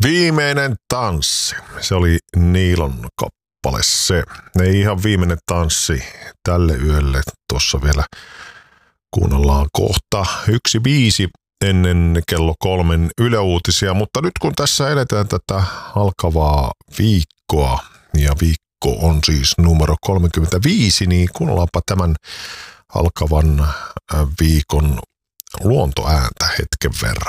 Viimeinen tanssi. Se oli Niilon kappale se. Ei ihan viimeinen tanssi tälle yölle. Tuossa vielä kuunnellaan kohta 1.5 ennen kello 3 Yle-uutisia. Mutta nyt kun tässä eletään tätä alkavaa viikkoa, ja viikko on siis numero 35, niin kuunnellaanpa tämän alkavan viikon luontoääntä hetken verran.